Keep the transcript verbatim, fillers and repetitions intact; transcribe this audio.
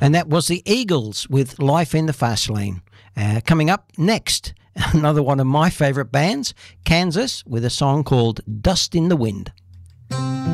And that was the Eagles with Life in the Fast Lane. Uh, coming up next, another one of my favourite bands, Kansas, with a song called Dust in the Wind.